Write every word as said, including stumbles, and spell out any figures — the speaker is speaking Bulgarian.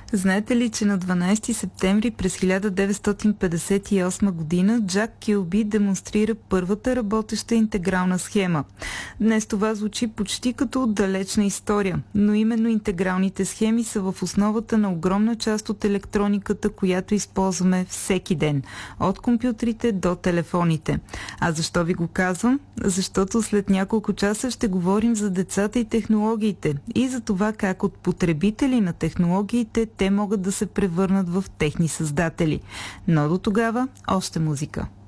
Знаете ли, че на дванайсети септември през хиляда деветстотин петдесет и осма година Джак Килби демонстрира първата работеща интегрална схема? Днес това звучи почти като далечна история, но именно интегралните схеми са в основата на огромна част от електрониката, която използваме всеки ден, от компютрите до телефоните. А защо ви го казвам? Защото след няколко часа ще говорим за децата и технологиите и за това как от потребители на технологиите те могат да се превърнат в техни създатели. Но до тогава още музика.